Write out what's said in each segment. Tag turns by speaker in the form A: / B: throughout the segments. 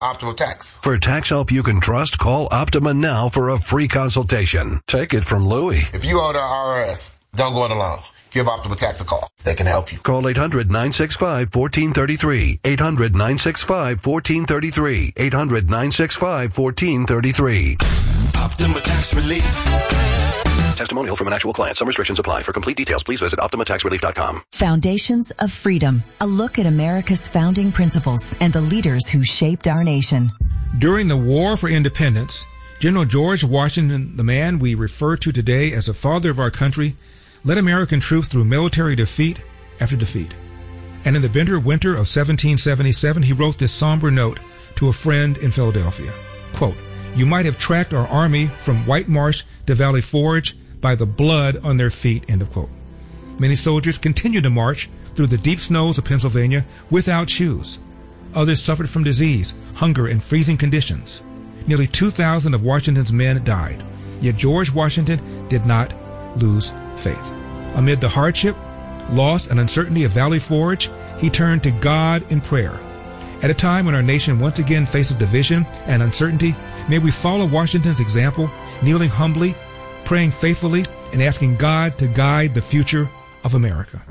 A: Optima Tax.
B: For tax help you can trust, call Optima now for a free consultation. Take it from Louie.
A: If you owe the IRS, don't go it alone. Give Optima Tax a call. They can help you.
B: Call 800-965-1433. 800-965-1433. 800-965-1433.
C: Optima Tax Relief.
B: Testimonial from an actual client. Some restrictions apply. For complete details, please visit OptimaTaxRelief.com.
D: Foundations of Freedom. A look at America's founding principles and the leaders who shaped our nation.
E: During the War for Independence, General George Washington, the man we refer to today as the father of our country, led American troops through military defeat after defeat. And in the bitter winter of 1777, he wrote this somber note to a friend in Philadelphia. Quote, "You might have tracked our army from White Marsh to Valley Forge by the blood on their feet," end of quote. Many soldiers continued to march through the deep snows of Pennsylvania without shoes. Others suffered from disease, hunger, and freezing conditions. Nearly 2,000 of Washington's men died. Yet George Washington did not lose faith. Amid the hardship, loss, and uncertainty of Valley Forge, he turned to God in prayer. At a time when our nation once again faces division and uncertainty, may we follow Washington's example, kneeling humbly, praying faithfully, and asking God to guide the future of America.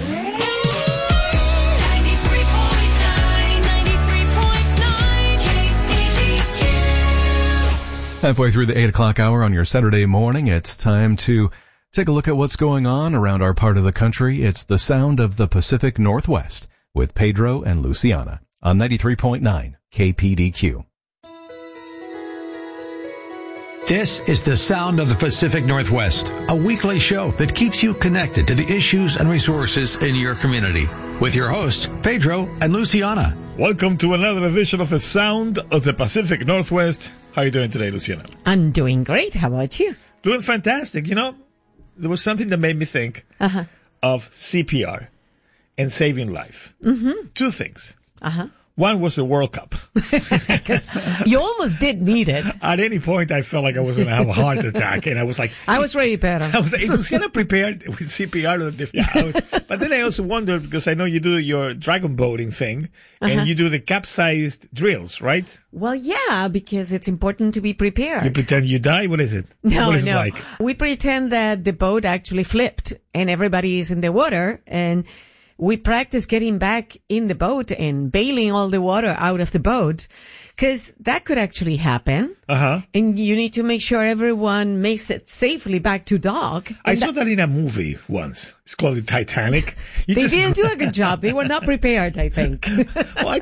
F: 93.9 KPDQ.
G: Halfway through the 8 o'clock hour on your Saturday morning, it's time to take a look at what's going on around our part of the country. It's the sound of the Pacific Northwest with Pedro and Luciana on 93.9 KPDQ.
H: This is the Sound of the Pacific Northwest, a weekly show that keeps you connected to the issues and resources in your community. With your hosts, Pedro and Luciana.
I: Welcome to another edition of the Sound of the Pacific Northwest. How are you doing today, Luciana?
J: I'm doing great. How about you?
I: Doing fantastic. You know, there was something that made me think of CPR and saving life.
J: Mm-hmm.
I: Two things. One was the World Cup.
J: Because you almost did need it.
I: At any point, I felt like I was going to have a heart attack. And I was like...
J: I was ready, Pedro.
I: I was like, Luciana prepared with CPR. But then I also wondered, because I know you do your dragon boating thing, and you do the capsized drills, right?
J: Well, yeah, because it's important to be prepared.
I: You pretend you die? What is it?
J: No,
I: what is
J: no.
I: it like?
J: We pretend that the boat actually flipped, and everybody is in the water, and... we practice getting back in the boat and bailing all the water out of the boat, because that could actually happen. And you need to make sure everyone makes it safely back to dock.
I: I saw that in a movie once. It's called the Titanic.
J: They didn't do a good job. They were not prepared, I think.
I: Well,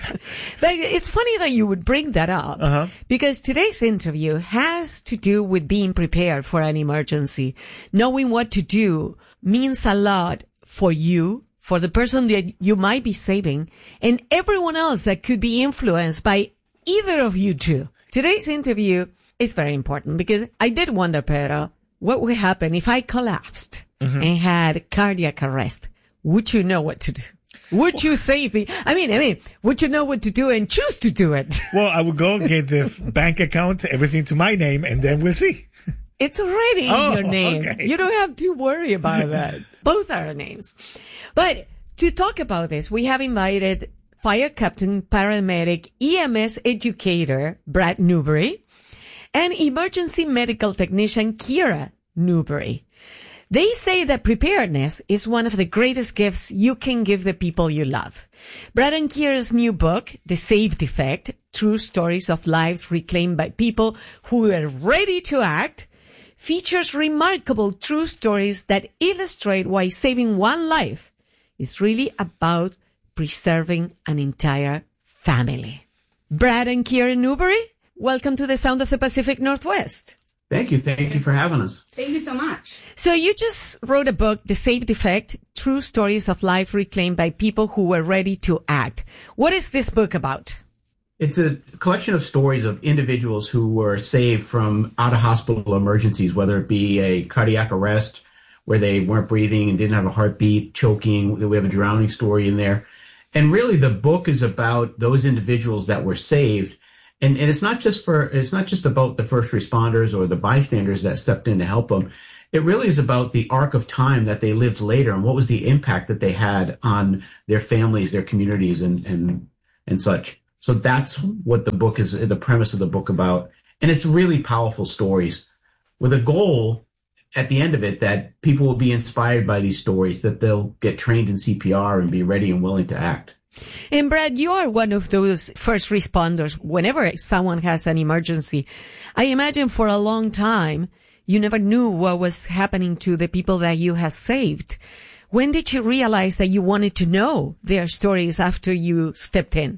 J: But it's funny that you would bring that up, because today's interview has to do with being prepared for an emergency. Knowing what to do means a lot for you, for the person that you might be saving, and everyone else that could be influenced by either of you two. Today's interview is very important because I did wonder, Pedro, what would happen if I collapsed and had cardiac arrest? Would you know what to do? Would you save me? I mean, would you know what to do and choose to do it?
I: Well, I would go get the bank account, everything to my name, and then we'll see.
J: It's already in your name.
I: Okay.
J: You don't have to worry about that. Both are our names. But to talk about this, we have invited Fire Captain, Paramedic, EMS Educator, Brad Newberry, and Emergency Medical Technician, Kira Newberry. They say that preparedness is one of the greatest gifts you can give the people you love. Brad and Kira's new book, The Saved Effect, True Stories of Lives Reclaimed by People Who Are Ready to Act, features remarkable true stories that illustrate why saving one life is really about preserving an entire family. Brad and Kira Newberry, welcome to the Sound of the Pacific Northwest.
K: Thank you. Thank you for having us.
F: Thank you so much.
J: So you just wrote a book, The Saved Effect, True Stories of Life Reclaimed by People Who Were Ready to Act. What is this book about?
K: It's a collection of stories of individuals who were saved from out-of-hospital emergencies, whether it be a cardiac arrest where they weren't breathing and didn't have a heartbeat, choking. We have a drowning story in there. And really the book is about those individuals that were saved. And it's not just about the first responders or the bystanders that stepped in to help them. It really is about the arc of time that they lived later and what was the impact that they had on their families, their communities, and such. So that's what the book is, the premise of the book about. And it's really powerful stories with a goal at the end of it that people will be inspired by these stories, that they'll get trained in CPR and be ready and willing to act.
J: And Brad, you are one of those first responders. Whenever someone has an emergency, I imagine for a long time, you never knew what was happening to the people that you have saved. When did you realize that you wanted to know their stories after you stepped in?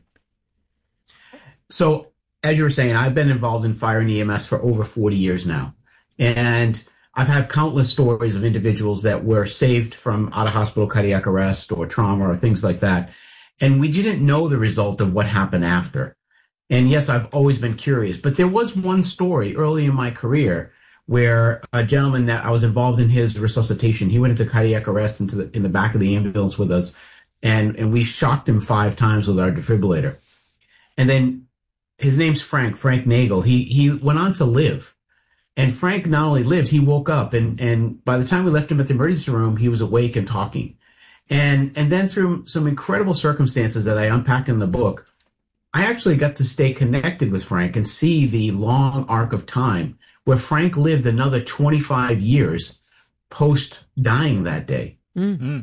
K: So, as you were saying, I've been involved in fire and EMS for over 40 years now. And I've had countless stories of individuals that were saved from out-of-hospital cardiac arrest or trauma or things like that. And we didn't know the result of what happened after. And yes, I've always been curious. But there was one story early in my career where a gentleman that I was involved in his resuscitation, he went into cardiac arrest in the back of the ambulance with us. And we shocked him 5 times with our defibrillator. And then his name's Frank Nagel. He went on to live. And Frank not only lived, he woke up. And by the time we left him at the emergency room, he was awake and talking. And then through some incredible circumstances that I unpack in the book, I actually got to stay connected with Frank and see the long arc of time where Frank lived another 25 years post dying that day.
J: Mm-hmm.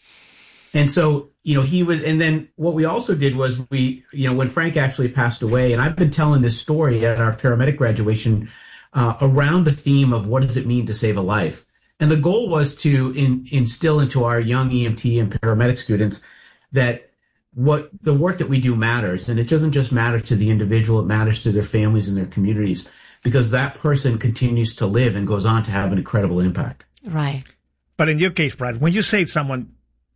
K: And so, he was, and then what we also did was when Frank actually passed away, and I've been telling this story at our paramedic graduation around the theme of what does it mean to save a life. And the goal was to instill into our young EMT and paramedic students that what the work that we do matters. And it doesn't just matter to the individual, it matters to their families and their communities, because that person continues to live and goes on to have an incredible impact.
J: Right.
I: But in your case, Brad, when you save someone,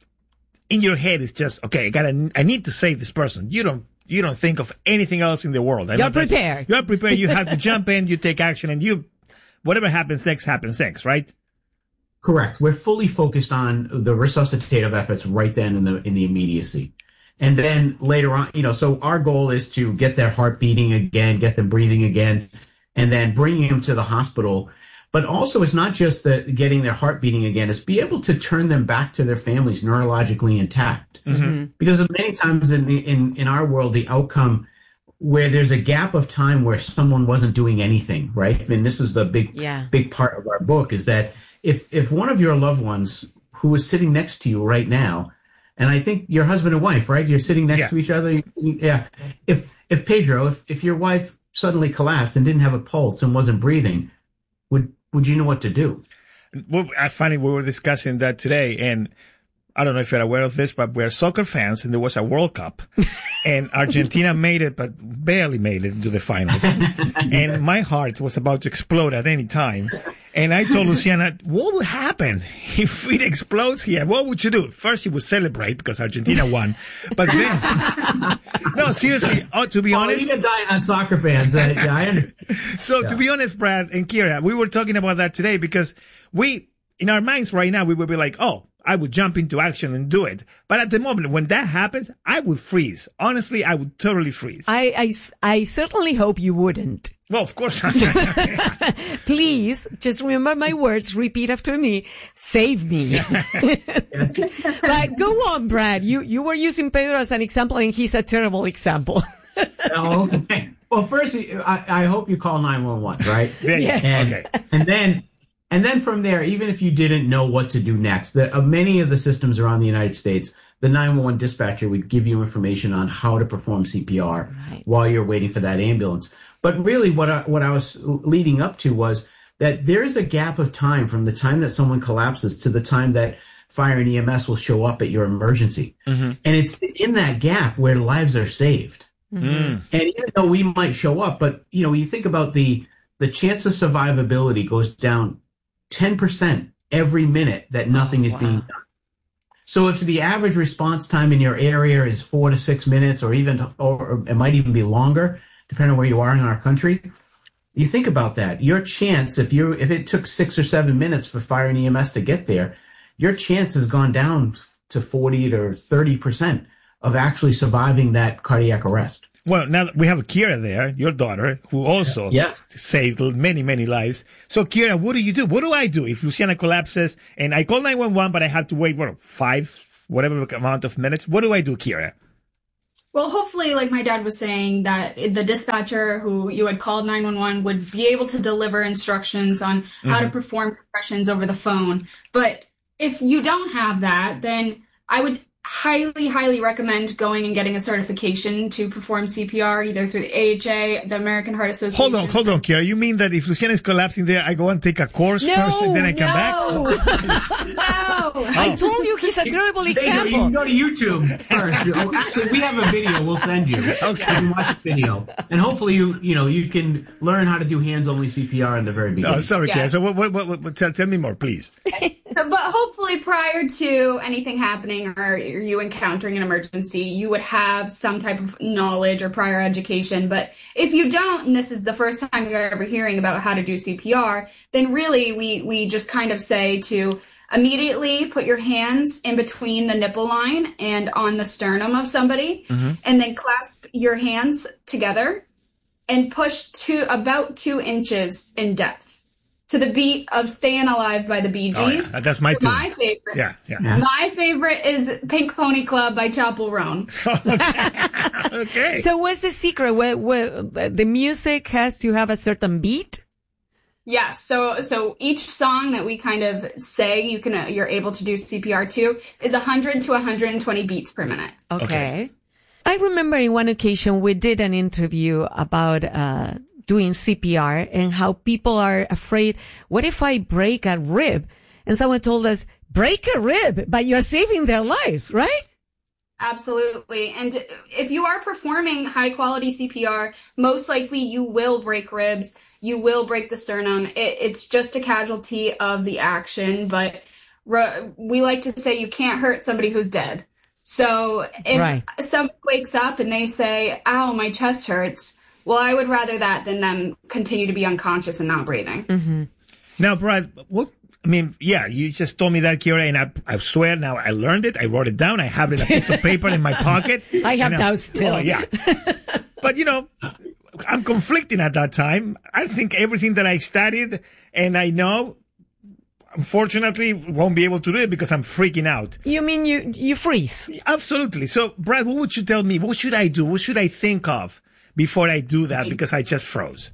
I: in your head it's just, okay, I need to save this person. You don't think of anything else in the world.
J: You're prepared.
I: You're prepared. You have to jump in, you take action, and whatever happens next, right?
K: Correct. We're fully focused on the resuscitative efforts right then in the immediacy. And then later on, so our goal is to get their heart beating again, get them breathing again, and then bringing them to the hospital. But also, it's not just getting their heart beating again, it's be able to turn them back to their families neurologically intact.
J: Mm-hmm.
K: Because many times in our world, the outcome where there's a gap of time where someone wasn't doing anything, right? I mean, this is the big part of our book, is that if one of your loved ones who is sitting next to you right now, and I think your husband and wife, right? You're sitting next to each other. Yeah. If Pedro, if your wife suddenly collapsed and didn't have a pulse and wasn't breathing, would you know what to do?
I: Well, I find we were discussing that today, and I don't know if you're aware of this, but we're soccer fans, and there was a World Cup, and Argentina made it, but barely made it to the finals. And my heart was about to explode at any time. And I told Luciana, what will happen if it explodes here? What would you do? First, you would celebrate because Argentina won. But then, no, seriously, to be honest.
K: You're dying on soccer fans. I understand.
I: So to be honest, Brad and Kira, we were talking about that today because in our minds right now, we would be like, oh, I would jump into action and do it. But at the moment, when that happens, I would freeze. Honestly, I would totally freeze.
J: I certainly hope you wouldn't.
I: Well, of course.
J: Please, just remember my words. Repeat after me. Save me. But go on, Brad. You were using Pedro as an example, and he's a terrible example.
K: Oh, okay. Well, first, I hope you call 911, right?
J: Yeah.
K: And then from there, even if you didn't know what to do next, many of the systems around the United States, the 911 dispatcher would give you information on how to perform CPR while you're waiting for that ambulance. But really what I was leading up to was that there is a gap of time from the time that someone collapses to the time that fire and EMS will show up at your emergency. Mm-hmm. And it's in that gap where lives are saved. Mm-hmm. And even though we might show up, but you think about the chance of survivability goes down 10% every minute that nothing is being done. So if the average response time in your area is 4 to 6 minutes, or it might even be longer, depending on where you are in our country, you think about that. Your chance, if it took 6 or 7 minutes for fire and EMS to get there, your chance has gone down to 40 to 30% of actually surviving that cardiac arrest.
I: Well, now we have Kira there, your daughter, who also saves many, many lives. So, Kira, what do you do? What do I do if Luciana collapses and I call 911, but I have to wait, 5, whatever amount of minutes? What do I do, Kira?
L: Well, hopefully, like my dad was saying, that the dispatcher who you had called 911 would be able to deliver instructions on how to perform compressions over the phone. But if you don't have that, then I would highly, highly recommend going and getting a certification to perform CPR, either through the AHA, the American Heart Association.
I: Hold on, Kiara. You mean that if Luciana is collapsing there, I go and take a course first and then I come back?
L: No!
J: I told you he's a terrible example.
K: You can go to YouTube first. Oh, actually, we have a video we'll send you. Okay. You can watch the video. And hopefully you can learn how to do hands-only CPR in the very beginning.
I: Oh, sorry, Kiara. So what, tell me more, please.
L: But hopefully prior to anything happening or you encountering an emergency, you would have some type of knowledge or prior education. But if you don't, and this is the first time you're ever hearing about how to do CPR, then really we just kind of say to immediately put your hands in between the nipple line and on the sternum of somebody, and then clasp your hands together and push to about 2 inches in depth. To the beat of Staying Alive by the Bee Gees.
I: Oh, yeah. That's my tune.
L: My favorite.
I: Yeah.
L: My favorite is Pink Pony Club by Chapel Roan.
I: Okay.
J: So what's the secret? The music has to have a certain beat?
L: Yes. So each song that we kind of say you're able to do CPR to is 100 to 120 beats per minute.
J: Okay. I remember in one occasion we did an interview about doing CPR and how people are afraid, what if I break a rib? And someone told us, break a rib, but you're saving their lives, right?
L: Absolutely. And if you are performing high quality CPR, most likely you will break ribs. You will break the sternum. It's just a casualty of the action, but we like to say you can't hurt somebody who's dead. So if someone wakes up and they say, ow, my chest hurts, well, I would rather that than them continue to be unconscious and not breathing.
I: Now, Brad, you just told me that, Kiara, and I swear now I learned it. I wrote it down. I have it in a piece of paper in my pocket.
J: I have those still.
I: Oh, yeah. But, I'm conflicting at that time. I think everything that I studied and I know, unfortunately, won't be able to do it because I'm freaking out.
J: You mean you freeze?
I: Absolutely. So, Brad, what would you tell me? What should I do? What should I think of before I do that? Because I just froze.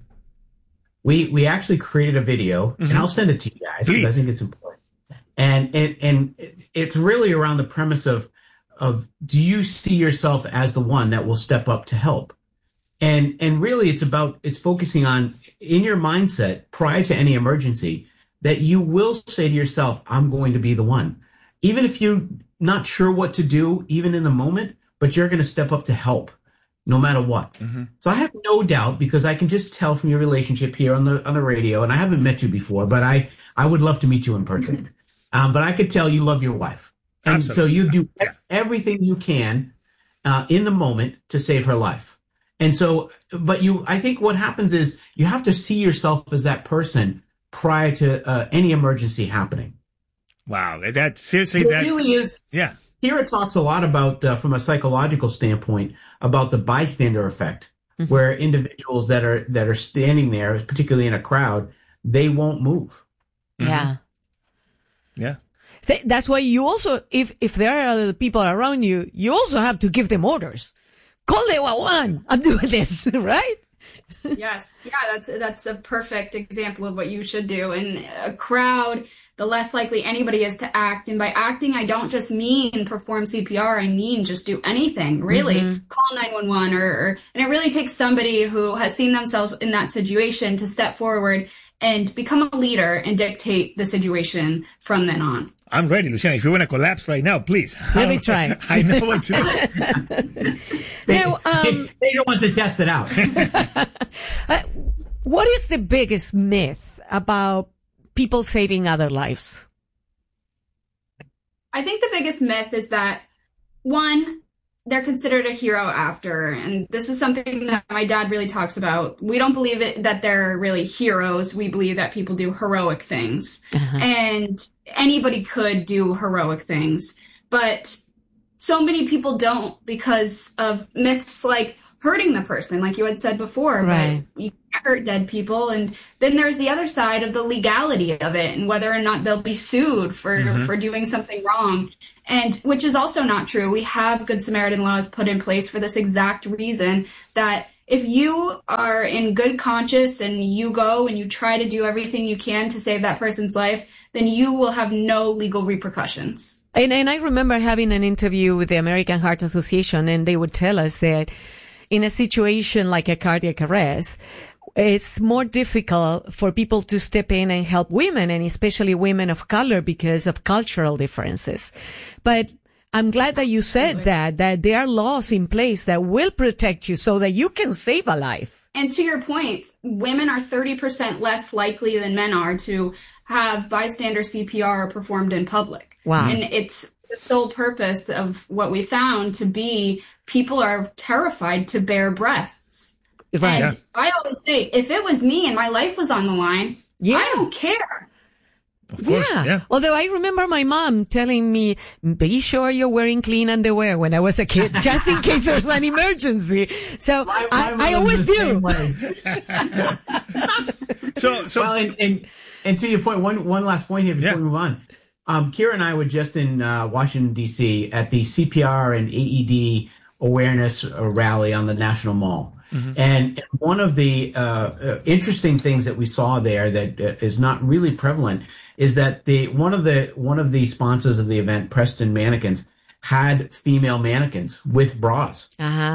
K: We actually created a video, and I'll send it to you guys because I think it's important. And it's really around the premise of do you see yourself as the one that will step up to help? And really it's focusing on in your mindset prior to any emergency that you will say to yourself, I'm going to be the one. Even if you're not sure what to do, even in the moment, but you're going to step up to help no matter what. So I have no doubt, because I can just tell from your relationship here on the radio, and I haven't met you before, but I would love to meet you in person. But I could tell you love your wife. And
I: Absolutely.
K: so you do everything you can in the moment to save her life. And so, I think what happens is you have to see yourself as that person prior to any emergency happening.
I: Wow. Seriously,
K: it really is.
I: Yeah.
K: Here it talks a lot about, from a psychological standpoint, about the bystander effect, where individuals that are standing there, particularly in a crowd, they won't move.
J: Yeah.
I: Yeah.
J: That's why you also, if there are other people around you, you also have to give them orders. Call the 111. I'm doing this, right?
L: Yes. Yeah, that's a perfect example of what you should do. In a crowd, the less likely anybody is to act. And by acting, I don't just mean perform CPR. I mean just do anything, really. Call 911 and it really takes somebody who has seen themselves in that situation to step forward and become a leader and dictate the situation from then on.
I: I'm ready, Luciana. If you want to collapse right now, please.
J: Let me try.
I: I know what to do.
J: Now,
K: Pedro wants to test it out.
J: what is the biggest myth about people saving other lives?
L: I think the biggest myth is that, one, they're considered a hero after, and this is something that my dad really talks about. We don't believe that they're really heroes. We believe that people do heroic things, and anybody could do heroic things, but so many people don't because of myths like hurting the person, like you had said before.
J: Right.
L: But you hurt dead people. And then there's the other side of the legality of it and whether or not they'll be sued for doing something wrong. And which is also not true. We have Good Samaritan laws put in place for this exact reason, that if you are in good conscience and you go and you try to do everything you can to save that person's life, then you will have no legal repercussions.
J: And I remember having an interview with the American Heart Association, and they would tell us that in a situation like a cardiac arrest, it's more difficult for people to step in and help women, and especially women of color, because of cultural differences. But I'm glad that you said that there are laws in place that will protect you so that you can save a life.
L: And to your point, women are 30% less likely than men are to have bystander CPR performed in public.
J: Wow.
L: And it's the sole purpose of what we found to be people are terrified to bare breasts.
J: Right.
L: And I always say, if it was me and my life was on the line, I don't care.
I: Of course, yeah.
J: Although I remember my mom telling me, be sure you're wearing clean underwear when I was a kid, just in case there's an emergency. So I always do.
K: Well, and to your point, one last point here before we move on. Kira and I were just in Washington, D.C. at the CPR and AED awareness rally on the National Mall. Mm-hmm. And one of the interesting things that we saw there that is not really prevalent is that one of the sponsors of the event, Preston Mannequins, had female mannequins with bras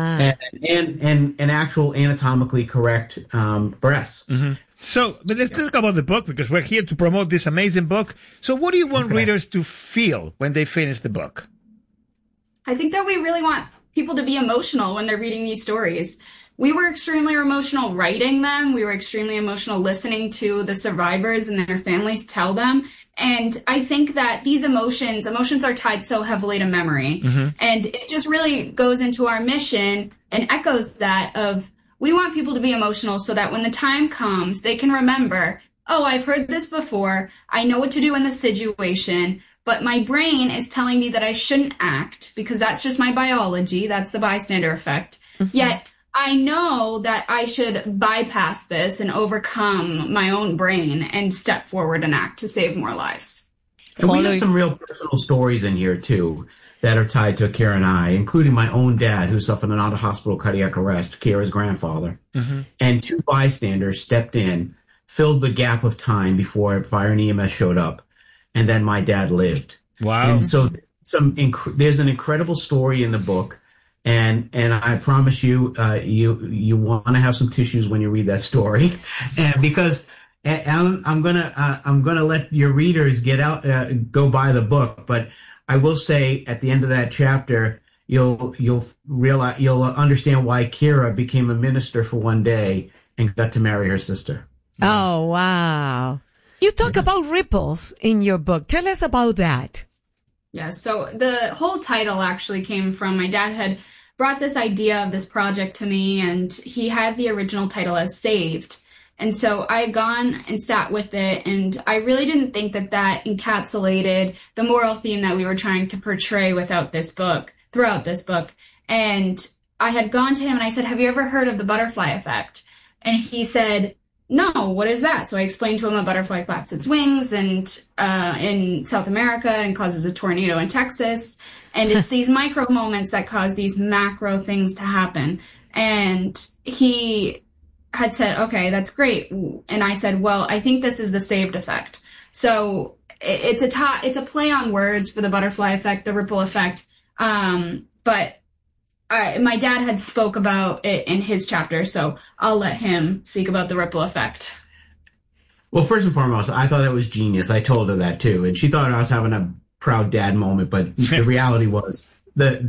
K: and actual anatomically correct breasts.
I: Mm-hmm. So, but let's talk about the book, because we're here to promote this amazing book. So what do you want readers to feel when they finish the book?
L: I think that we really want people to be emotional when they're reading these stories. We were extremely emotional writing them. We were extremely emotional listening to the survivors and their families tell them. And I think that these emotions are tied so heavily to memory. Mm-hmm. And it just really goes into our mission and echoes that of, we want people to be emotional so that when the time comes, they can remember, oh, I've heard this before. I know what to do in this situation, but my brain is telling me that I shouldn't act because that's just my biology. That's the bystander effect. Mm-hmm. Yet I know that I should bypass this and overcome my own brain and step forward and act to save more lives.
K: And we have some real personal stories in here, too, that are tied to Kira and I, including my own dad, who suffered an out-of-hospital cardiac arrest, Kira's grandfather. Mm-hmm. And two bystanders stepped in, filled the gap of time before fire and EMS showed up, and then my dad lived.
I: Wow.
K: And so there's an incredible story in the book. And I promise you, you want to have some tissues when you read that story, and because I'm gonna let your readers go buy the book. But I will say at the end of that chapter, you'll understand why Kira became a minister for one day and got to marry her sister.
J: Oh wow! You talk about ripples in your book. Tell us about that.
L: Yeah, so the whole title actually came from my dad had brought this idea of this project to me, and he had the original title as Saved. And so I had gone and sat with it, and I really didn't think that encapsulated the moral theme that we were trying to portray throughout this book. And I had gone to him and I said, have you ever heard of the butterfly effect? And he said, no, what is that? So I explained to him a butterfly flaps its wings and in South America and causes a tornado in Texas. And it's these micro moments that cause these macro things to happen. And he had said, okay, that's great. And I said, well, I think this is the saved effect. So it's a play on words for the butterfly effect, the ripple effect. But my dad had spoke about it in his chapter, so I'll let him speak about the ripple effect.
K: Well, first and foremost, I thought that was genius. I told her that too, and she thought I was having a proud dad moment. But the reality was the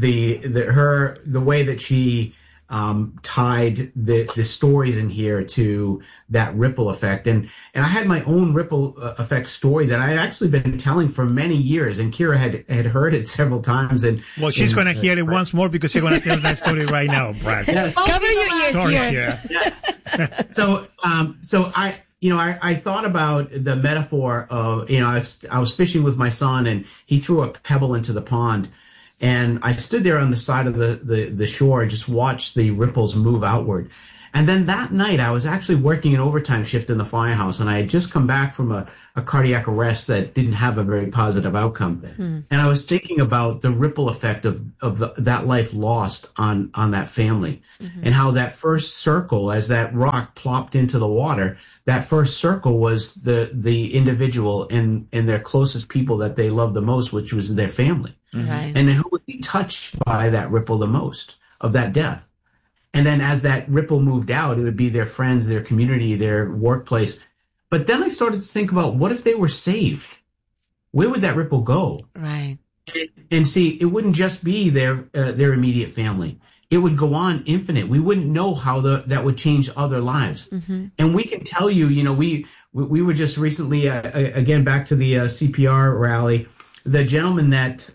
K: way that she tied the stories in here to that ripple effect, and I had my own ripple effect story that I had actually been telling for many years, and Kira had heard it several times. And
I: well, she's going to hear it once more because you're going to tell that story right now, Brad.
K: Yes.
J: Cover your ears,
I: Sorry,
J: Kira.
K: Yes. So I thought about the metaphor of, I was fishing with my son and he threw a pebble into the pond. And I stood there on the side of the shore and just watched the ripples move outward. And then that night, I was actually working an overtime shift in the firehouse, and I had just come back from a cardiac arrest that didn't have a very positive outcome. And I was thinking about the ripple effect of that life lost on that family, and how that first circle, as that rock plopped into the water, that first circle was the individual and their closest people that they loved the most, which was their family.
J: Right.
K: And then who would be touched by that ripple the most of that death? And then as that ripple moved out, it would be their friends, their community, their workplace. But then I started to think about, what if they were saved? Where would that ripple go?
J: Right.
K: And see, it wouldn't just be their immediate family. It would go on infinite. We wouldn't know how that would change other lives. And we can tell you, we were just recently, again, back to the CPR rally. The gentleman that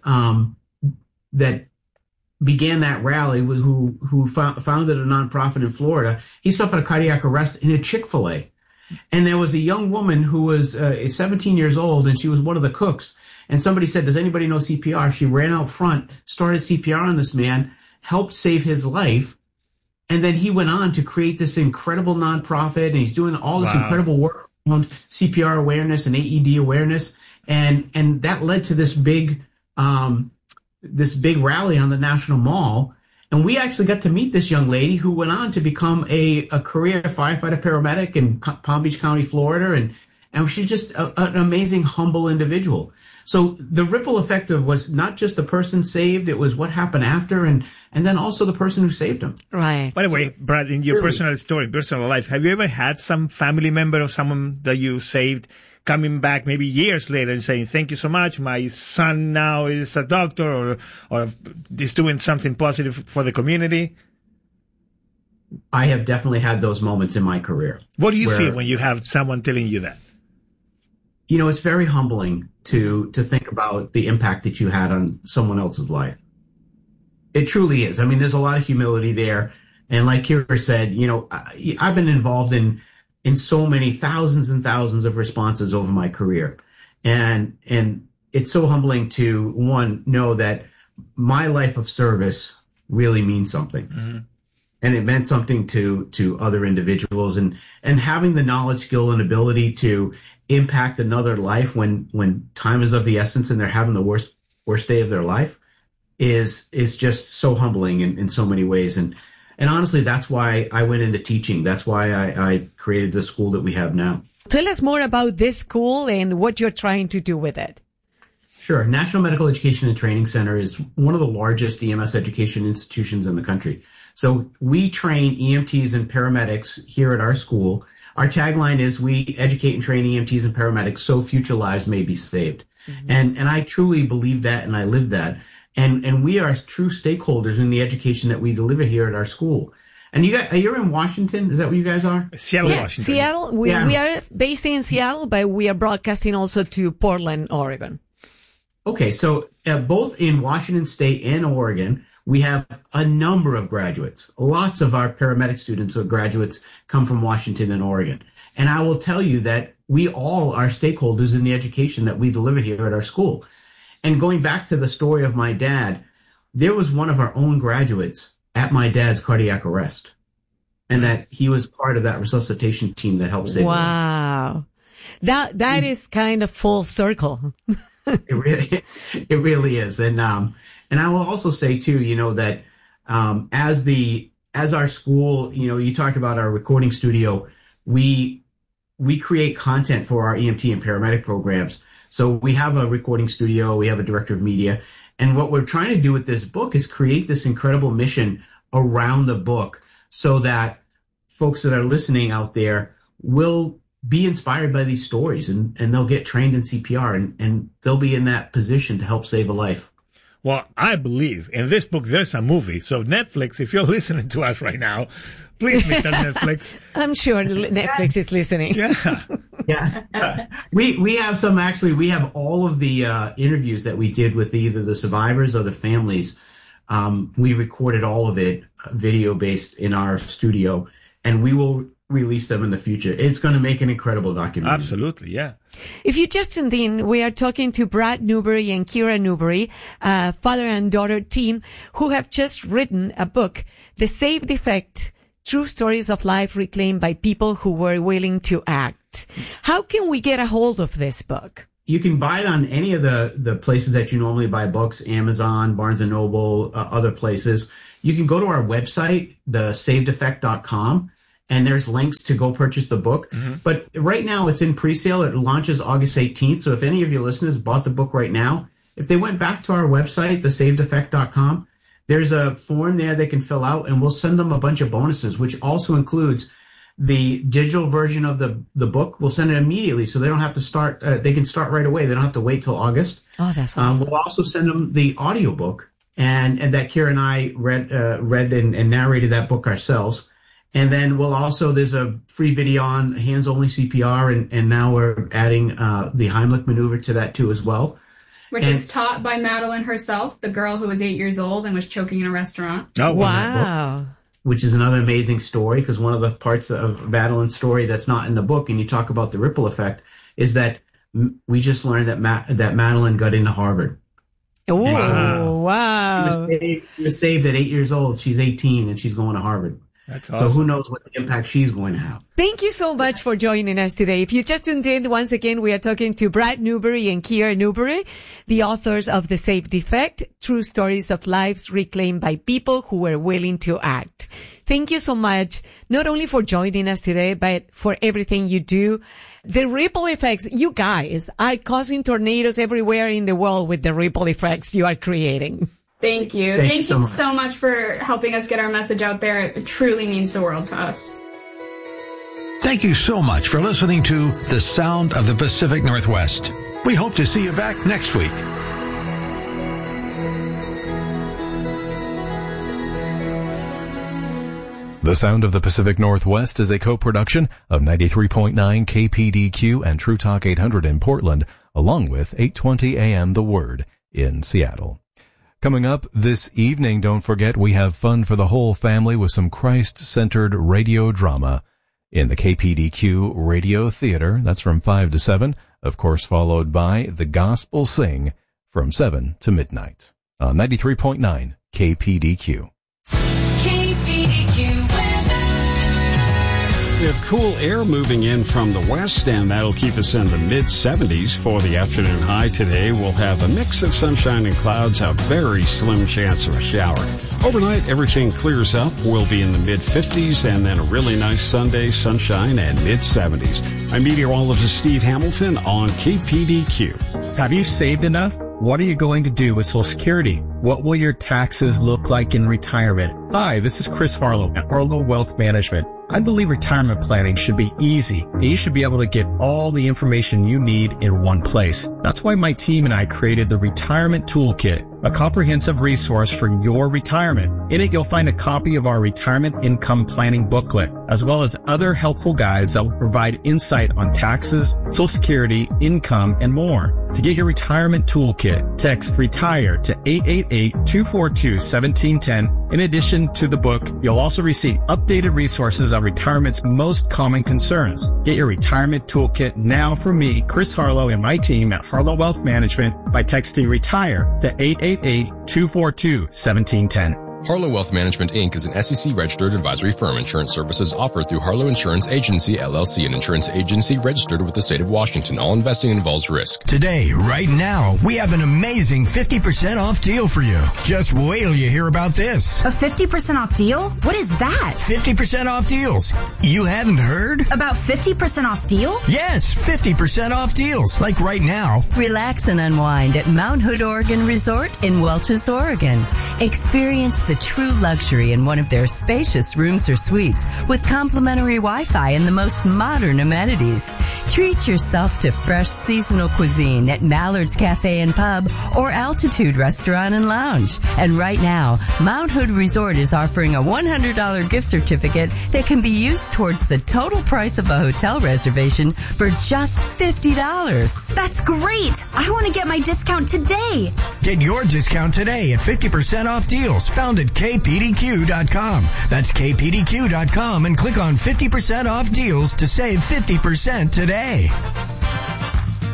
K: began that rally, who founded a nonprofit in Florida, he suffered a cardiac arrest in a Chick-fil-A. And there was a young woman who was 17 years old, and she was one of the cooks. And somebody said, does anybody know CPR? She ran out front, started CPR on this man, helped save his life. And then he went on to create this incredible nonprofit, and he's doing all this incredible work around CPR awareness and AED awareness. And that led to this big rally on the National Mall. And we actually got to meet this young lady who went on to become a career firefighter paramedic in Palm Beach County, Florida. And she's just an amazing, humble individual. So the ripple effect was not just the person saved, it was what happened after, and then also the person who saved him.
J: Right.
I: By the way, Brad, in your personal story, personal life, have you ever had some family member or someone that you saved coming back maybe years later and saying, thank you so much, my son now is a doctor or is doing something positive for the community?
K: I have definitely had those moments in my career.
I: What do you feel when you have someone telling you that?
K: It's very humbling to think about the impact that you had on someone else's life. It truly is. I mean, there's a lot of humility there. And like Kira said, I've been involved in so many thousands and thousands of responses over my career. And it's so humbling to, one, know that my life of service really means something. And it meant something to other individuals, and having the knowledge, skill, and ability to impact another life when time is of the essence and they're having the worst day of their life is just so humbling in so many ways. And honestly, that's why I went into teaching. That's why I created the school that we have now.
J: Tell us more about this school and what you're trying to do with it.
K: Sure. National Medical Education and Training Center is one of the largest EMS education institutions in the country. So we train EMTs and paramedics here at our school. Our tagline is, we educate and train EMTs and paramedics so future lives may be saved. And I truly believe that, and I live that. And we are true stakeholders in the education that we deliver here at our school. And you're in Washington? Is that where you guys are?
I: Seattle,
J: yeah,
I: Washington.
J: Seattle. We are based in Seattle, but we are broadcasting also to Portland, Oregon.
K: Okay, so both in Washington State and Oregon, we have a number of graduates. Lots of our paramedic students or graduates come from Washington and Oregon. And I will tell you that we all are stakeholders in the education that we deliver here at our school. And going back to the story of my dad, there was one of our own graduates at my dad's cardiac arrest, and that he was part of that resuscitation team that helped save him.
J: Wow. That is kind of full circle.
K: It really is. And I will also say too, that as our school, you talked about our recording studio, we create content for our EMT and paramedic programs. So we have a recording studio, we have a director of media, and what we're trying to do with this book is create this incredible mission around the book so that folks that are listening out there will be inspired by these stories, and they'll get trained in CPR, and they'll be in that position to help save a life.
I: Well, I believe in this book there's a movie. So Netflix, if you're listening to us right now, please, Mr. Netflix.
J: I'm sure Netflix is listening.
K: Yeah. We have some, actually, we have all of the interviews that we did with either the survivors or the families. We recorded all of it video-based in our studio, and we will release them in the future. It's going to make an incredible documentary.
I: Absolutely, yeah.
J: If you just tuned in, we are talking to Brad Newberry and Kira Newberry, father and daughter team, who have just written a book, The Saved Effect, True Stories of Life Reclaimed by People Who Were Willing to Act. How can we get a hold of this book?
K: You can buy it on any of the places that you normally buy books, Amazon, Barnes & Noble, other places. You can go to our website, thesavedeffect.com, and there's links to go purchase the book. Mm-hmm. But right now it's in pre-sale. It launches August 18th. So if any of your listeners bought the book right now, if they went back to our website, thesavedeffect.com, there's a form there they can fill out, and we'll send them a bunch of bonuses, which also includes the digital version of the book. We'll send it immediately, so they don't have to start. They can start right away. They don't have to wait till August.
J: Oh, that's awesome.
K: We'll also send them the audiobook, and that Kira and I read and narrated that book ourselves. And then there's a free video on hands-only CPR, and now we're adding the Heimlich maneuver to that too as well.
L: Which is taught by Madeline herself, the girl who was 8 years old and was choking in a restaurant.
I: Oh,
J: wow.
K: Which is another amazing story, because one of the parts of Madeline's story that's not in the book, and you talk about the ripple effect, is that we just learned that Madeline got into Harvard.
J: Oh, wow.
K: She was saved at 8 years old. She's 18 and she's going to Harvard.
I: That's awesome.
K: So who knows what the impact she's going to have.
J: Thank you so much for joining us today. If you just tuned in, once again, we are talking to Brad Newberry and Kira Newberry, the authors of The Saved Effect, True Stories of Lives Reclaimed by People Who Were Willing to Act. Thank you so much, not only for joining us today, but for everything you do. The ripple effects, you guys are causing tornadoes everywhere in the world with the ripple effects you are creating.
L: Thank you. Thank you so much for helping us get our message out there. It truly means the world to us.
H: Thank you so much for listening to The Sound of the Pacific Northwest. We hope to see you back next week.
G: The Sound of the Pacific Northwest is a co-production of 93.9 KPDQ and True Talk 800 in Portland, along with 820 AM The Word in Seattle. Coming up this evening, don't forget we have fun for the whole family with some Christ-centered radio drama in the KPDQ Radio Theater. That's from 5 to 7, of course, followed by The Gospel Sing from 7 to midnight on 93.9 KPDQ.
M: We have cool air moving in from the west, and that'll keep us in the mid-70s for the afternoon high today. We'll have a mix of sunshine and clouds, a very slim chance of a shower. Overnight, everything clears up. We'll be in the mid-50s, and then a really nice Sunday, sunshine, and mid-70s. I'm meteorologist Steve Hamilton on KPDQ.
N: Have you saved enough? What are you going to do with Social Security? What will your taxes look like in retirement? Hi, this is Chris Harlow at Harlow Wealth Management. I believe retirement planning should be easy, and you should be able to get all the information you need in one place. That's why my team and I created the Retirement Toolkit, a comprehensive resource for your retirement. In it, you'll find a copy of our retirement income planning booklet, as well as other helpful guides that will provide insight on taxes, Social Security, income, and more. To get your retirement toolkit, text RETIRE to 888-242-1710. In addition to the book, you'll also receive updated resources on retirement's most common concerns. Get your retirement toolkit now from me, Chris Harlow, and my team at Harlow Wealth Management by texting RETIRE to 888-242-1710.
O: Harlow Wealth Management, Inc. is an SEC-registered advisory firm. Insurance services offered through Harlow Insurance Agency, LLC, an insurance agency registered with the state of Washington. All investing involves risk.
P: Today, right now, we have an amazing 50% off deal for you. Just wait till you hear about this.
Q: A 50% off deal? What is that?
P: 50% off deals. You haven't heard?
Q: About 50% off deal?
P: Yes, 50% off deals. Like right now.
R: Relax and unwind at Mount Hood Oregon Resort in Welches, Oregon. Experience the true luxury in one of their spacious rooms or suites with complimentary Wi-Fi and the most modern amenities. Treat yourself to fresh seasonal cuisine at Mallard's Cafe and Pub or Altitude Restaurant and Lounge. And right now, Mount Hood Resort is offering a $100 gift certificate that can be used towards the total price of a hotel reservation for just $50.
Q: That's great! I want to get my discount today.
P: Get your discount today at 50% off deals found at KPDQ.com. That's KPDQ.com and click on 50% off deals to save 50% today.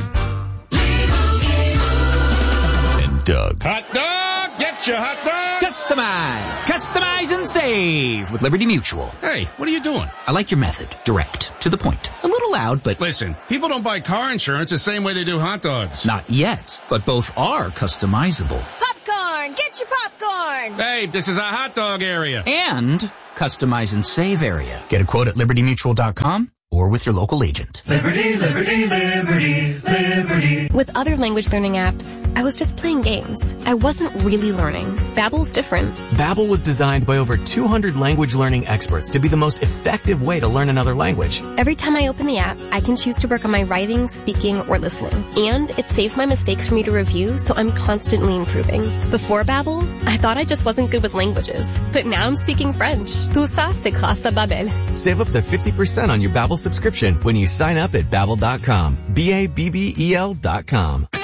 B: And Doug.
C: Hot dog! Get your hot dog!
S: Customize. Customize and save with Liberty Mutual.
M: Hey, what are you doing?
S: I like your method. Direct. To the point. A little loud, but...
M: Listen, people don't buy car insurance the same way they do hot dogs.
S: Not yet, but both are customizable.
T: Popcorn! Get your popcorn!
M: Hey, this is a hot dog area.
S: And customize and save area. Get a quote at libertymutual.com or with your local agent.
C: Liberty, liberty, liberty, liberty.
U: With other language learning apps, I was just playing games. I wasn't really learning. Babbel's different.
V: Babbel was designed by over 200 language learning experts to be the most effective way to learn another language.
U: Every time I open the app, I can choose to work on my writing, speaking, or listening. And it saves my mistakes for me to review, so I'm constantly improving. Before Babbel, I thought I just wasn't good with languages. But now I'm speaking French. Tout ça, c'est grâce à Babbel.
V: Save up to 50% on your Babbel subscription when you sign up at Babbel.com. Babbel.com.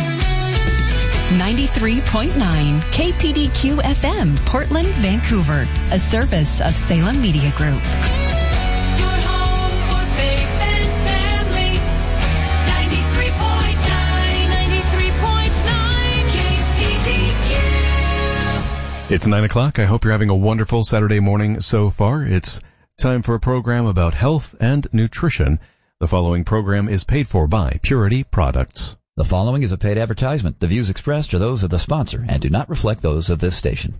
D: 93.9 KPDQ FM, Portland, Vancouver, a service of Salem Media Group.
F: Your home for faith and family. 93.9 KPDQ.
G: It's 9 o'clock. I hope you're having a wonderful Saturday morning so far. It's time for a program about health and nutrition. The following program is paid for by Purity Products.
W: The following is a paid advertisement. The views expressed are those of the sponsor and do not reflect those of this station.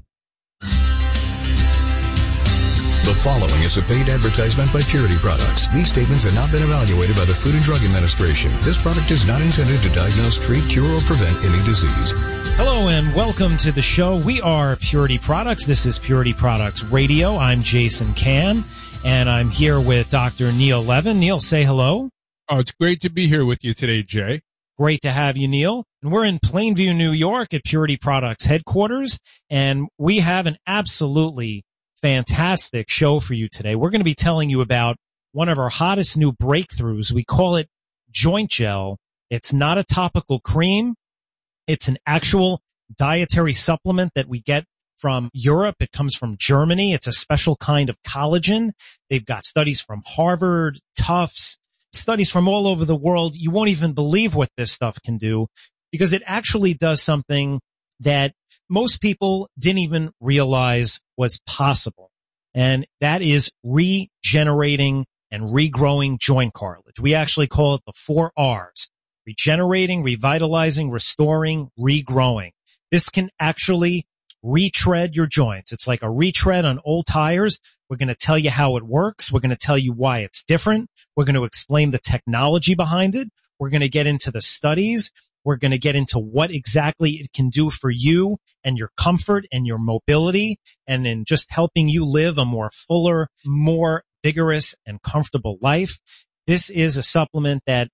X: The following is a paid advertisement by Purity Products. These statements have not been evaluated by the Food and Drug Administration. This product is not intended to diagnose, treat, cure, or prevent any disease.
Y: Hello and welcome to the show. We are Purity Products. This is Purity Products Radio. I'm Jason Can, and I'm here with Dr. Neil Levin. Neil, say hello.
Z: Oh, it's great to be here with you today, Jay.
Y: Great to have you, Neil. And we're in Plainview, New York at Purity Products headquarters, and we have an absolutely fantastic show for you today. We're going to be telling you about one of our hottest new breakthroughs. We call it Joint Gel. It's not a topical cream. It's an actual dietary supplement that we get from Europe. It comes from Germany. It's a special kind of collagen. They've got studies from Harvard, Tufts, studies from all over the world. You won't even believe what this stuff can do because it actually does something that most people didn't even realize was possible. And that is regenerating and regrowing joint cartilage. We actually call it the 4 R's: regenerating, revitalizing, restoring, regrowing. This can actually retread your joints. It's like a retread on old tires. We're going to tell you how it works. We're going to tell you why it's different. We're going to explain the technology behind it. We're going to get into the studies. We're going to get into what exactly it can do for you and your comfort and your mobility, and in just helping you live a more fuller, more vigorous and comfortable life. This is a supplement that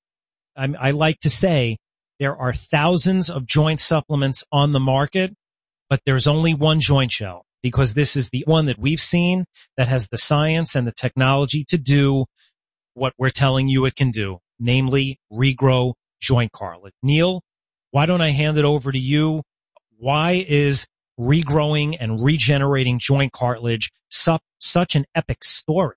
Y: I like to say there are thousands of joint supplements on the market, but there's only one Joint Gel because this is the one that we've seen that has the science and the technology to do what we're telling you it can do, namely regrow joint cartilage. Neil, why don't I hand it over to you? Why is regrowing and regenerating joint cartilage such an epic story?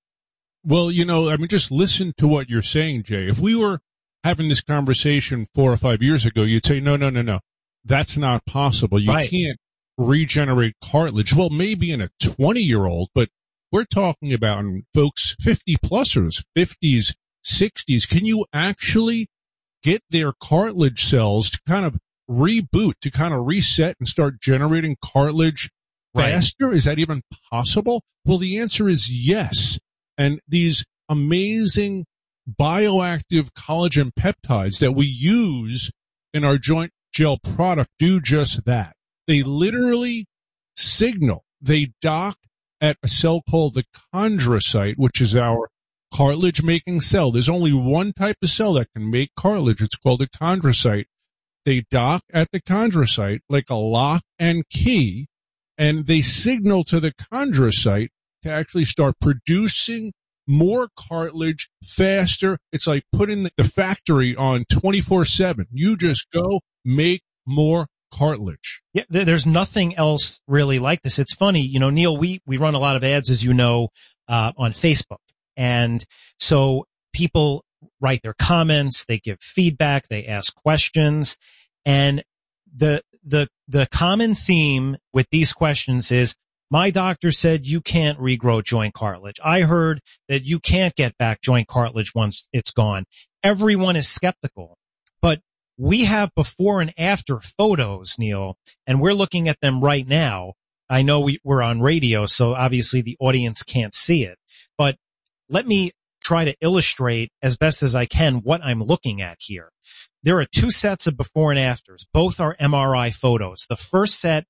Z: Well, just listen to what you're saying, Jay. If we were having this conversation 4 or 5 years ago, you'd say, no. That's not possible. You can't regenerate cartilage. Well, maybe in a 20-year-old, but we're talking about folks 50-plussers, 50s, 60s. Can you actually get their cartilage cells to kind of reboot, to kind of reset and start generating cartilage faster? Is that even possible? Well, the answer is yes. And these amazing bioactive collagen peptides that we use in our Joint Gel product do just that. They literally signal. They dock at a cell called the chondrocyte, which is our cartilage-making cell. There's only one type of cell that can make cartilage. It's called a chondrocyte. They dock at the chondrocyte like a lock and key, and they signal to the chondrocyte to actually start producing more cartilage faster. It's like putting the factory on 24/7. You just go make more cartilage.
Y: Yeah, there's nothing else really like this. It's funny, Neil, we run a lot of ads, as you know, on Facebook. And so people write their comments, they give feedback, they ask questions. And the common theme with these questions is, my doctor said you can't regrow joint cartilage. I heard that you can't get back joint cartilage once it's gone. Everyone is skeptical, but we have before and after photos, Neil, and we're looking at them right now. I know we're on radio, so obviously the audience can't see it, but let me try to illustrate as best as I can what I'm looking at here. There are two sets of before and afters. Both are MRI photos. The first set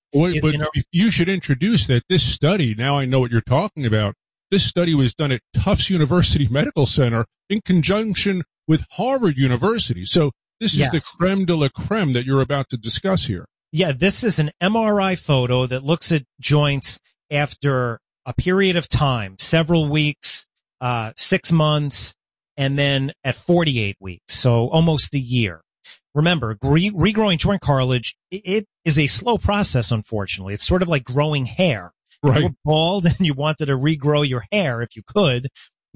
Z: you should introduce that this study, now I know what you're talking about. This study was done at Tufts University Medical Center in conjunction with Harvard University. So this is the creme de la creme that you're about to discuss here.
Y: Yeah, this is an MRI photo that looks at joints after a period of time, several weeks, 6 months, and then at 48 weeks, so almost a year. Remember, regrowing joint cartilage, it is a slow process, unfortunately. It's sort of like growing hair. Right. If you were bald and you wanted to regrow your hair, if you could,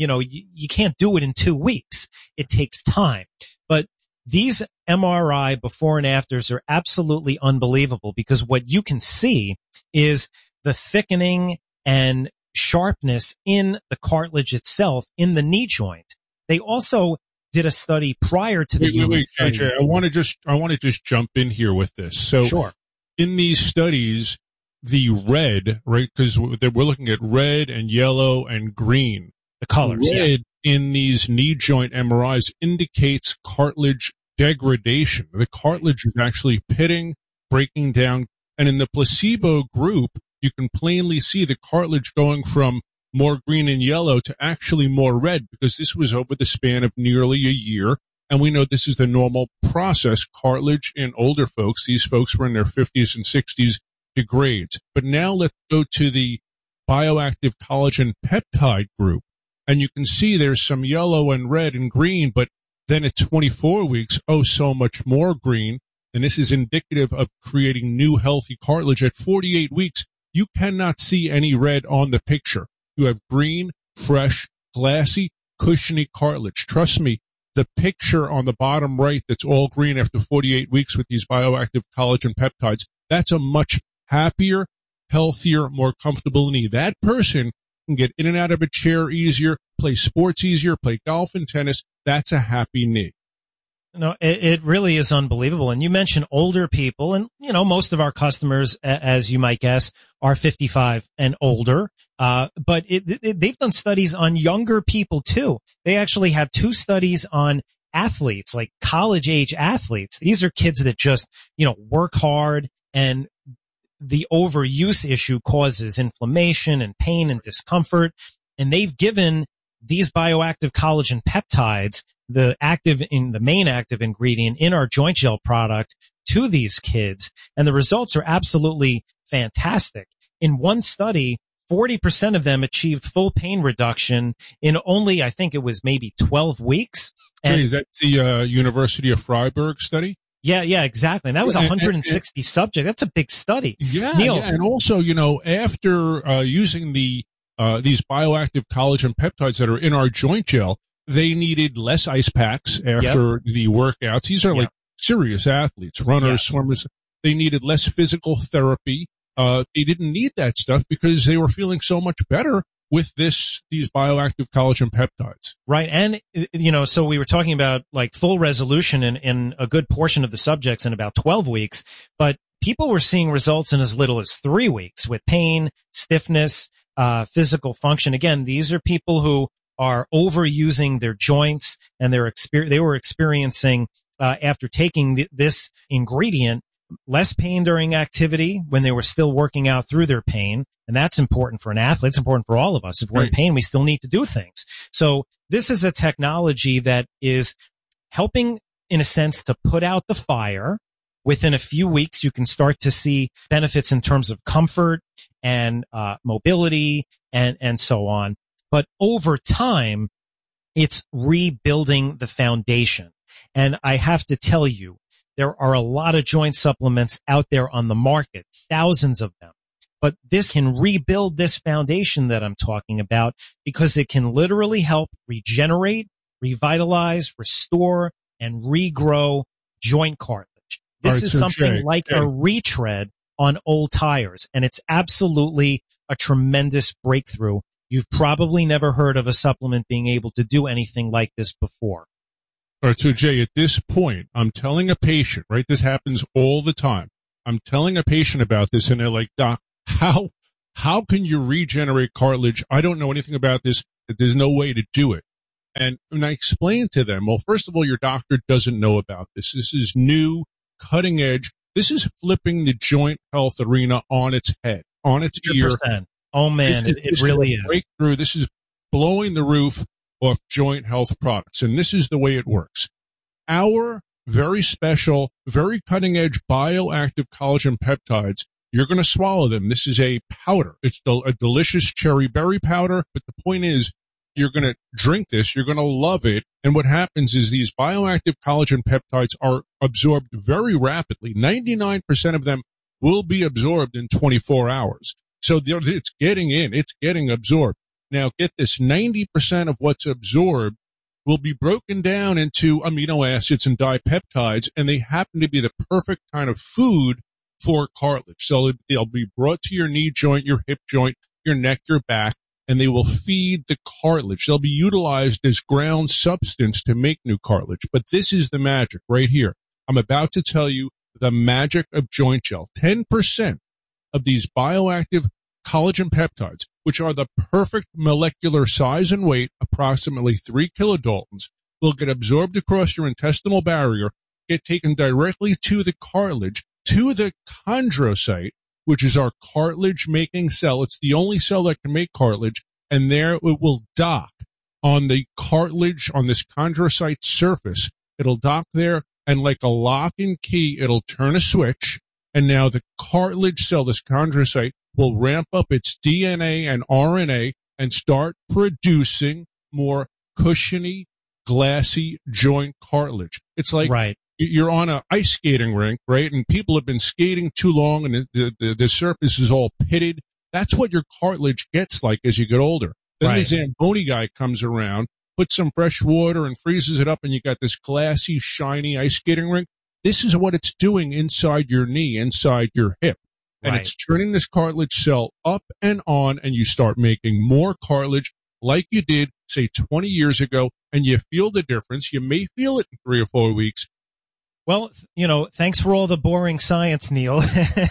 Y: you can't do it in 2 weeks. It takes time. But these MRI before and afters are absolutely unbelievable, because what you can see is the thickening and sharpness in the cartilage itself in the knee joint. They also did a study prior to the human study.
Z: JJ, I want to just jump in here with this. So
Y: sure.
Z: In these studies, the red, right, because we're looking at red and yellow and green.
Y: The colors,
Z: red in these knee joint MRIs indicates cartilage degradation. The cartilage is actually pitting, breaking down, and in the placebo group, you can plainly see the cartilage going from more green and yellow to actually more red, because this was over the span of nearly a year. And we know this is the normal process. Cartilage in older folks, these folks were in their 50s and 60s, degrades. But now let's go to the bioactive collagen peptide group. And you can see there's some yellow and red and green, but then at 24 weeks, so much more green. And this is indicative of creating new healthy cartilage. At 48 weeks, you cannot see any red on the picture. You have green, fresh, glassy, cushiony cartilage. Trust me, the picture on the bottom right that's all green after 48 weeks with these bioactive collagen peptides, that's a much happier, healthier, more comfortable knee. That person can get in and out of a chair easier, play sports easier, play golf and tennis. That's a happy knee.
Y: No, it really is unbelievable. And you mentioned older people, and most of our customers, as you might guess, are 55 and older. But they've done studies on younger people too. They actually have 2 studies on athletes, like college age athletes. These are kids that just, work hard, and the overuse issue causes inflammation and pain and discomfort. And they've given these bioactive collagen peptides, the main active ingredient in our joint gel product, to these kids. And the results are absolutely fantastic. In one study, 40% of them achieved full pain reduction in only, I think it was maybe 12 weeks.
Z: And is that the University of Freiburg study?
Y: Yeah, exactly. And that was 160 subjects. That's a big study.
Z: Yeah,
Y: Neil.
Z: Yeah. And also, after using these bioactive collagen peptides that are in our joint gel, they needed less ice packs after the workouts. These are like serious athletes, runners, swimmers. They needed less physical therapy. They didn't need that stuff because they were feeling so much better with these bioactive collagen peptides.
Y: Right. And, so we were talking about like full resolution in a good portion of the subjects in about 12 weeks, but people were seeing results in as little as 3 weeks with pain, stiffness, physical function. Again, these are people who are overusing their joints, and they were experiencing, after taking this ingredient, less pain during activity when they were still working out through their pain. And that's important for an athlete. It's important for all of us. If we're in pain, we still need to do things. So this is a technology that is helping, in a sense, to put out the fire. Within a few weeks, you can start to see benefits in terms of comfort and mobility and so on. But over time, it's rebuilding the foundation. And I have to tell you, there are a lot of joint supplements out there on the market, thousands of them. But this can rebuild this foundation that I'm talking about, because it can literally help regenerate, revitalize, restore, and regrow joint cartilage. This is something like a retread on old tires, and it's absolutely a tremendous breakthrough. You've probably never heard of a supplement being able to do anything like this before.
Z: All right, so Jay, at this point, I'm telling a patient, right? This happens all the time. I'm telling a patient about this, and they're like, Doc, how can you regenerate cartilage? I don't know anything about this. There's no way to do it. And when I explain to them, well, first of all, your doctor doesn't know about this. This is new, cutting edge. This is flipping the joint health arena on its head, on its
Y: 100%.
Z: ear.
Y: Oh, man, it really is.
Z: Breakthrough. This is blowing the roof off joint health products, and this is the way it works. Our very special, very cutting-edge bioactive collagen peptides, you're going to swallow them. This is a powder. It's a delicious cherry berry powder, but the point is, you're going to drink this, you're going to love it, and what happens is these bioactive collagen peptides are absorbed very rapidly. 99% of them will be absorbed in 24 hours. So it's getting in, it's getting absorbed. Now, get this, 90% of what's absorbed will be broken down into amino acids and dipeptides, and they happen to be the perfect kind of food for cartilage. So they'll be brought to your knee joint, your hip joint, your neck, your back, and they will feed the cartilage. They'll be utilized as ground substance to make new cartilage. But this is the magic right here. I'm about to tell you the magic of joint gel. 10% of these bioactive collagen peptides, which are the perfect molecular size and weight, approximately 3 kilodaltons, will get absorbed across your intestinal barrier, get taken directly to the cartilage, to the chondrocyte, which is our cartilage-making cell. It's the only cell that can make cartilage, and there it will dock on the cartilage, on this chondrocyte surface. It'll dock there, and like a lock and key, it'll turn a switch, and now the cartilage cell, this chondrocyte, will ramp up its DNA and RNA and start producing more cushiony, glassy joint cartilage. It's like you're on an ice skating rink, right? And people have been skating too long and the surface is all pitted. That's what your cartilage gets like as you get older. Then the Zamboni guy comes around, puts some fresh water and freezes it up, and you got this glassy, shiny ice skating rink. This is what it's doing inside your knee, inside your hip. And it's turning this cartilage cell up and on, and you start making more cartilage like you did, say, 20 years ago, and you feel the difference. You may feel it in 3 or 4 weeks.
Y: Well, thanks for all the boring science, Neil.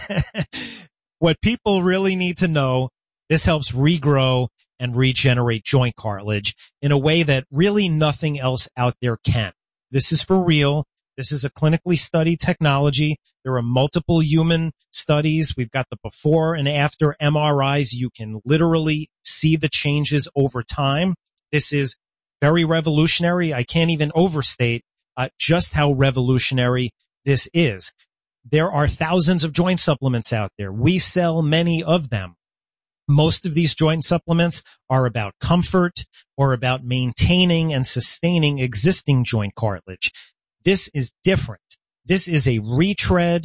Y: What people really need to know, this helps regrow and regenerate joint cartilage in a way that really nothing else out there can. This is for real. This is a clinically studied technology. There are multiple human studies. We've got the before and after MRIs. You can literally see the changes over time. This is very revolutionary. I can't even overstate just how revolutionary this is. There are thousands of joint supplements out there. We sell many of them. Most of these joint supplements are about comfort or about maintaining and sustaining existing joint cartilage. This is different. This is a retread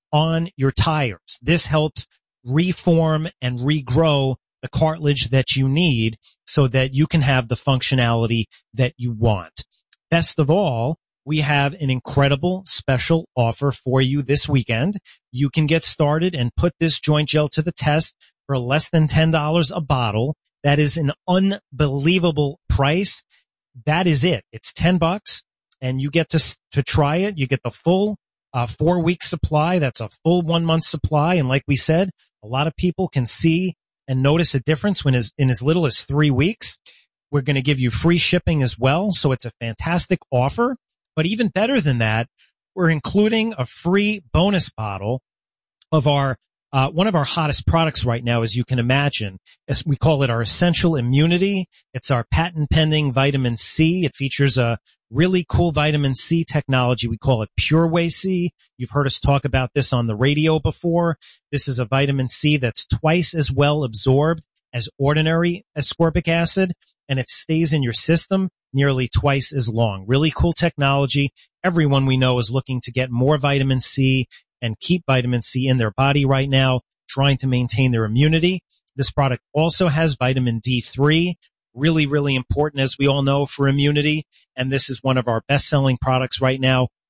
Y: on your tires. This helps reform and regrow the cartilage that you need so that you can have the functionality that you want. Best of all, we have an incredible special offer for you this weekend. You can get started and put this joint gel to the test for less than $10 a bottle. That is an unbelievable price. That is it. It's $10. And you get to try it. You get the full 4-week supply. That's a full 1 month supply. And like we said, a lot of people can see and notice a difference in as little as 3 weeks. We're going to give you free shipping as well. So it's a fantastic offer. But even better than that, we're including a free bonus bottle of our one of our hottest products right now, as you can imagine. As we call it our Essential Immunity. It's our patent pending vitamin C. It features a really cool vitamin C technology. We call it Pure Way C. You've heard us talk about this on the radio before. This is a vitamin C that's twice as well absorbed as ordinary ascorbic acid, and it stays in your system nearly twice as long. Really cool technology. Everyone we know is looking to get more vitamin C and keep vitamin C in their body right now, trying to maintain their immunity. This product also has vitamin D3, really, really important, as we all know, for immunity. And this is one of our best-selling products right now.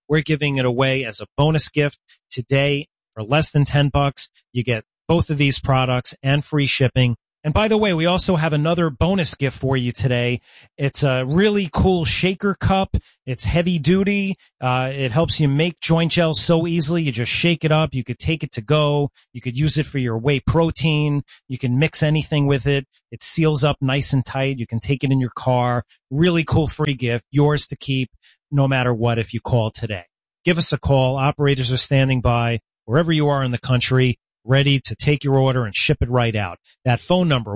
Y: We're giving it away as a bonus gift today for less than $10. You get both of these products and free shipping. And by the way, we also have another bonus gift for you today. It's a really cool shaker cup. It's heavy duty. It helps you make joint gel so easily. You just shake it up. You could take it to go. You could use it for your whey protein. You can mix anything with it. It seals up nice and tight. You can take it in your car. Really cool free gift. Yours to keep no matter what if you call today. Give us a call. Operators are standing by wherever you are in the country, ready to take your order and ship it right out. That phone number,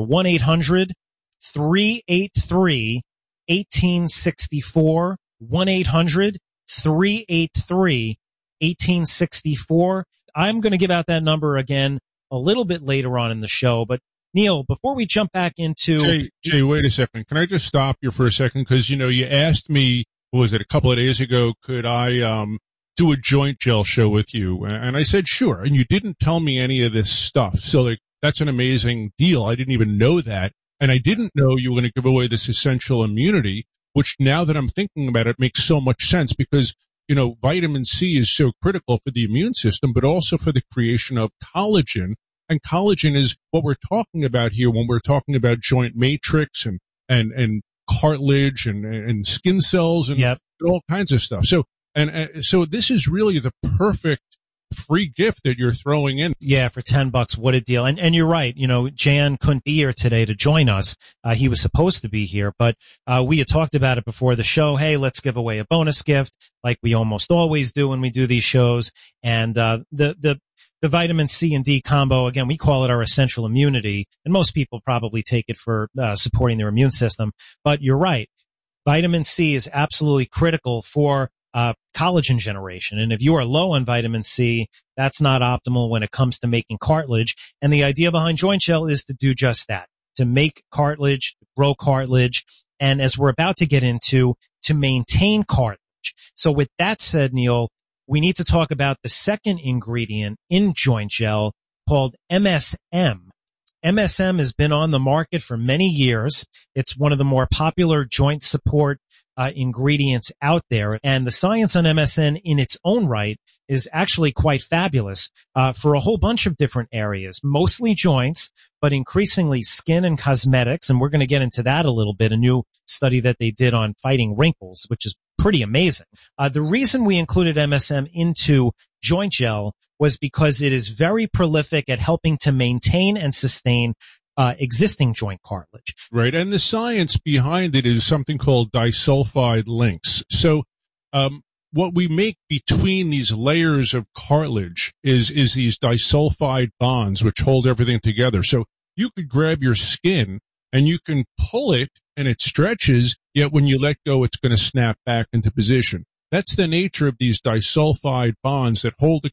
Y: 1-800-383-1864, 1-800-383-1864. I'm going to give out that number again a little bit later on in the show. But Neil, before we jump back into...
Z: Jay, wait a second. Can I just stop you for a second? Because, you asked me, what was it, a couple of days ago, could I do a joint gel show with you? And I said, sure. And you didn't tell me any of this stuff. So that's an amazing deal. I didn't even know that. And I didn't know you were going to give away this essential immunity, which now that I'm thinking about it makes so much sense because, vitamin C is so critical for the immune system, but also for the creation of collagen. And collagen is what we're talking about here when we're talking about joint matrix and cartilage and skin cells and all kinds of stuff. So this is really the perfect free gift that you're throwing in.
Y: Yeah, for $10. What a deal. And you're right. Jan couldn't be here today to join us. He was supposed to be here, but we had talked about it before the show. Hey, let's give away a bonus gift like we almost always do when we do these shows. And the vitamin C and D combo, again, we call it our essential immunity, and most people probably take it for supporting their immune system. But you're right. Vitamin C is absolutely critical for collagen generation. And if you are low on vitamin C, that's not optimal when it comes to making cartilage. And the idea behind joint gel is to do just that, to make cartilage, grow cartilage, and as we're about to get into, to maintain cartilage. So with that said, Neil, we need to talk about the second ingredient in joint gel called MSM. MSM has been on the market for many years. It's one of the more popular joint support ingredients out there. And the science on MSM in its own right is actually quite fabulous for a whole bunch of different areas, mostly joints, but increasingly skin and cosmetics. And we're going to get into that a little bit, a new study that they did on fighting wrinkles, which is pretty amazing. The reason we included MSM into joint gel was because it is very prolific at helping to maintain and sustain existing joint cartilage.
Z: Right. And the science behind it is something called disulfide links. So, what we make between these layers of cartilage is these disulfide bonds, which hold everything together. So you could grab your skin and you can pull it and it stretches, yet when you let go, it's going to snap back into position. That's the nature of these disulfide bonds that hold the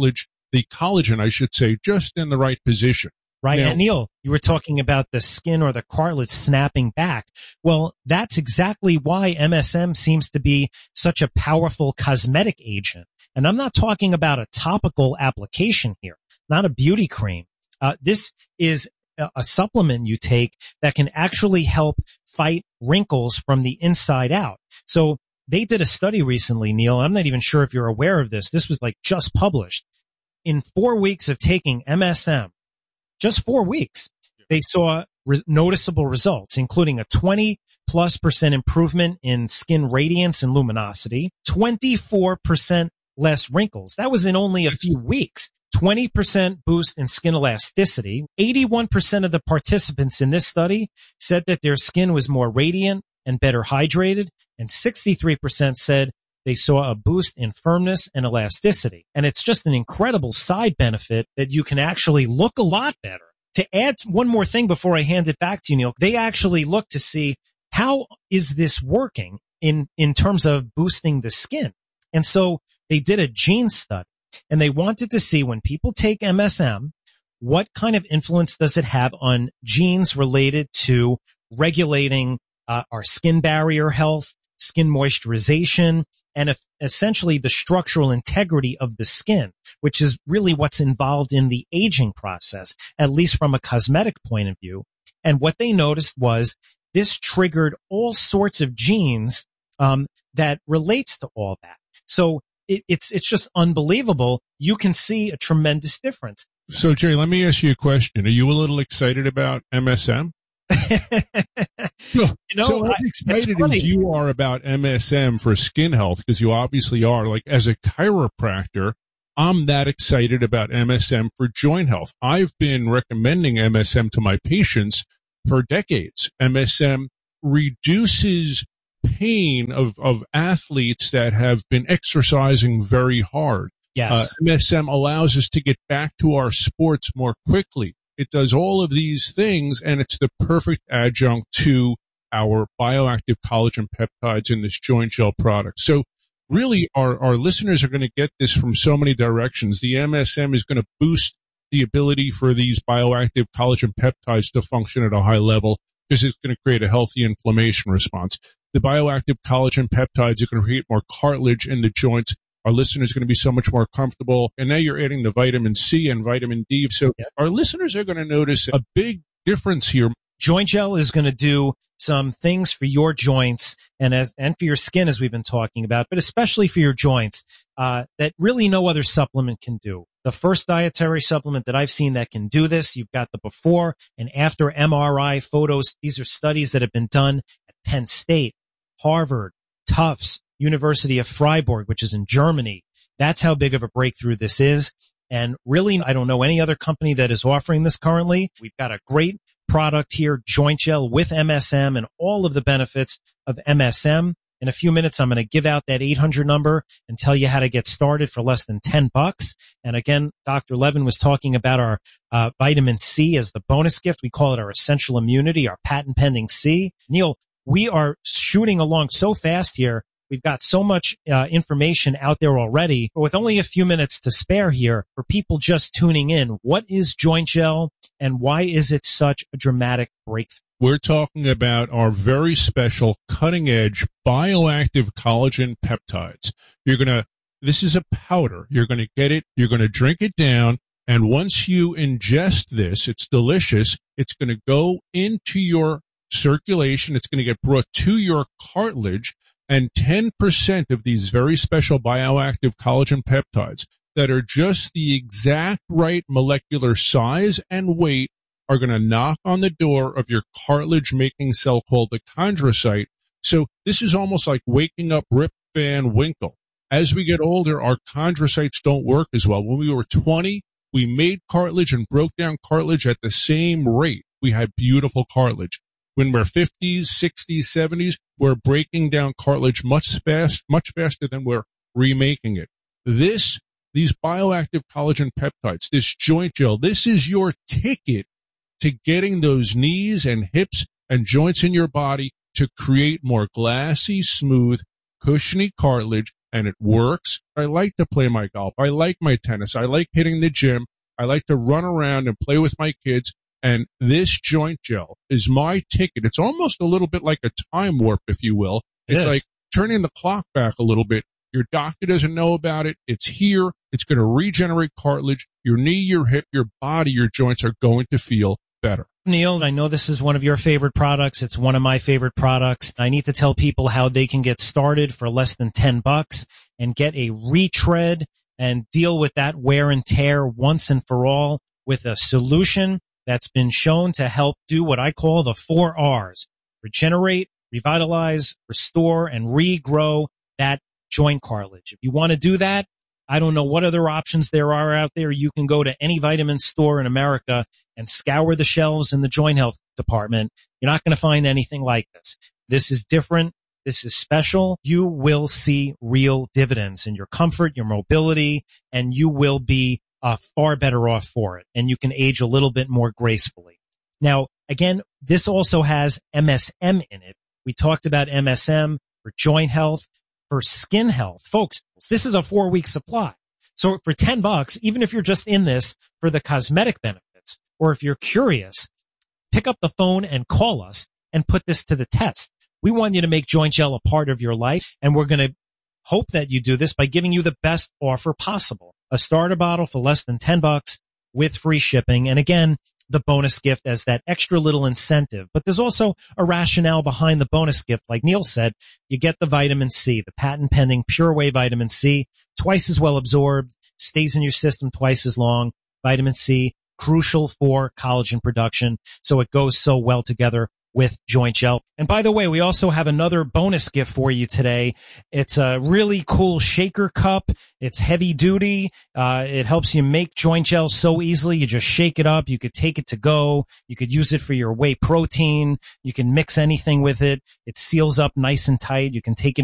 Z: collagen, I should say, just in the right position.
Y: Right.
Z: Now,
Y: and Neil, you were talking about the skin or the cartilage snapping back. Well, that's exactly why MSM seems to be such a powerful cosmetic agent. And I'm not talking about a topical application here, not a beauty cream. This is a supplement you take that can actually help fight wrinkles from the inside out. So they did a study recently, Neil. I'm not even sure if you're aware of this. This was just published. In 4 weeks of taking MSM, just 4 weeks, they saw noticeable results, including a 20+% improvement in skin radiance and luminosity, 24% less wrinkles. That was in only a few weeks. 20% boost in skin elasticity. 81% of the participants in this study said that their skin was more radiant and better hydrated, and 63% said they saw a boost in firmness and elasticity. And it's just an incredible side benefit that you can actually look a lot better. To add one more thing before I hand it back to you, Neil, they actually look to see how is this working in terms of boosting the skin. And so they did a gene study, and they wanted to see when people take MSM, what kind of influence does it have on genes related to regulating our skin barrier health, skin moisturization, and essentially the structural integrity of the skin, which is really what's involved in the aging process, at least from a cosmetic point of view. And what they noticed was this triggered all sorts of genes that relates to all that. So it's just unbelievable. You can see a tremendous difference.
Z: So, Jerry, let me ask you a question. Are you a little excited about MSM? So as excited as you are about MSM for skin health, because you obviously are, like as a chiropractor, I'm that excited about MSM for joint health. I've been recommending MSM to my patients for decades. MSM reduces pain of athletes that have been exercising very hard.
Y: Yes.
Z: MSM allows us to get back to our sports more quickly. It does all of these things, and it's the perfect adjunct to our bioactive collagen peptides in this joint gel product. So really, our listeners are going to get this from so many directions. The MSM is going to boost the ability for these bioactive collagen peptides to function at a high level because it's going to create a healthy inflammation response. The bioactive collagen peptides are going to create more cartilage in the joints. Our listeners are going to be so much more comfortable. And now you're adding the vitamin C and vitamin D. So our listeners are going to notice a big difference here.
Y: Joint gel is going to do some things for your joints and for your skin, as we've been talking about, but especially for your joints, that really no other supplement can do. The first dietary supplement that I've seen that can do this, you've got the before and after MRI photos. These are studies that have been done at Penn State, Harvard, Tufts, University of Freiburg, which is in Germany. That's how big of a breakthrough this is. And really, I don't know any other company that is offering this currently. We've got a great product here, joint gel with MSM and all of the benefits of MSM. In a few minutes, I'm going to give out that 800 number and tell you how to get started for less than $10. And again, Dr. Levin was talking about our vitamin C as the bonus gift. We call it our essential immunity, our patent pending C. Neil, we are shooting along so fast here. We've got so much information out there already, but with only a few minutes to spare here for people just tuning in, what is joint gel and why is it such a dramatic breakthrough?
Z: We're talking about our very special cutting edge bioactive collagen peptides. This is a powder. You're going to get it. You're going to drink it down. And once you ingest this, it's delicious. It's going to go into your circulation. It's going to get brought to your cartilage. And 10% of these very special bioactive collagen peptides that are just the exact right molecular size and weight are going to knock on the door of your cartilage-making cell called the chondrocyte. So this is almost like waking up Rip Van Winkle. As we get older, our chondrocytes don't work as well. When we were 20, we made cartilage and broke down cartilage at the same rate. We had beautiful cartilage. When we're 50s, 60s, 70s, we're breaking down cartilage much faster than we're remaking it. These bioactive collagen peptides, this joint gel, this is your ticket to getting those knees and hips and joints in your body to create more glassy, smooth, cushiony cartilage, and it works. I like to play my golf. I like my tennis. I like hitting the gym. I like to run around and play with my kids. And this joint gel is my ticket. It's almost a little bit like a time warp, if you will. It's like turning the clock back a little bit. Your doctor doesn't know about it. It's here. It's going to regenerate cartilage. Your knee, your hip, your body, your joints are going to feel better.
Y: Neil, I know this is one of your favorite products. It's one of my favorite products. I need to tell people how they can get started for less than $10 and get a retread and deal with that wear and tear once and for all with a solution that's been shown to help do what I call the 4 R's: regenerate, revitalize, restore, and regrow that joint cartilage. If you want to do that, I don't know what other options there are out there. You can go to any vitamin store in America and scour the shelves in the joint health department. You're not going to find anything like this. This is different. This is special. You will see real dividends in your comfort, your mobility, and you will be far better off for it. And you can age a little bit more gracefully. Now, again, this also has MSM in it. We talked about MSM for joint health, for skin health. Folks, this is a 4-week supply. So for $10, even if you're just in this for the cosmetic benefits, or if you're curious, pick up the phone and call us and put this to the test. We want you to make joint gel a part of your life, and we're going to hope that you do this by giving you the best offer possible. A starter bottle for less than $10 with free shipping. And again, the bonus gift as that extra little incentive. But there's also a rationale behind the bonus gift. Like Neil said, you get the vitamin C, the patent pending Pure Whey vitamin C, twice as well absorbed, stays in your system twice as long. Vitamin C, crucial for collagen production. So it goes so well together with joint gel. And by the way, we also have another bonus gift for you today. It's a really cool shaker cup. It's heavy duty. It helps you make joint gel so easily. You just shake it up. You could take it to go. You could use it for your whey protein. You can mix anything with it. It seals up nice and tight. You can take it